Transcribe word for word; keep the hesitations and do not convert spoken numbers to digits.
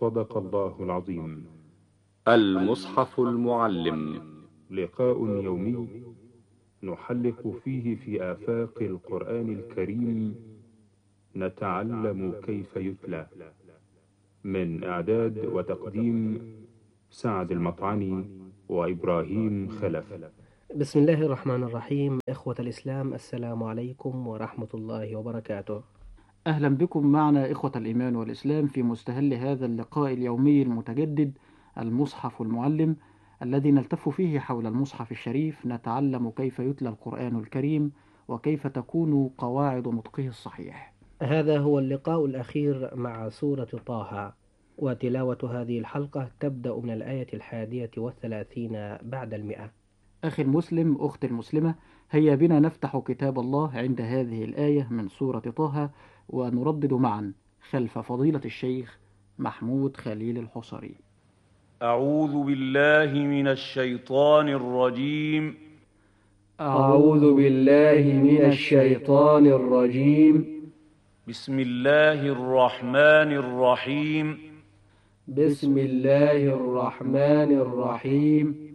صدق الله العظيم. المصحف المعلم، لقاء يومي نحلق فيه في آفاق القرآن الكريم، نتعلم كيف يتلى. من إعداد وتقديم سعد المطعني وإبراهيم خلف. بسم الله الرحمن الرحيم. إخوة الإسلام، السلام عليكم ورحمة الله وبركاته. أهلا بكم معنا إخوة الإيمان والإسلام في مستهل هذا اللقاء اليومي المتجدد، المصحف المعلم، الذي نلتف فيه حول المصحف الشريف، نتعلم كيف يتلى القرآن الكريم وكيف تكون قواعد نطقه الصحيح. هذا هو اللقاء الأخير مع سورة طه، وتلاوة هذه الحلقة تبدأ من الآية الحادية والثلاثين بعد المئة. أخي المسلم، أختي المسلمة، هيا بنا نفتح كتاب الله عند هذه الآية من سورة طه، ونردد معا خلف فضيلة الشيخ محمود خليل الحصري. أعوذ بالله من الشيطان الرجيم. أعوذ بالله من الشيطان الرجيم. بسم الله الرحمن الرحيم. بسم الله الرحمن الرحيم.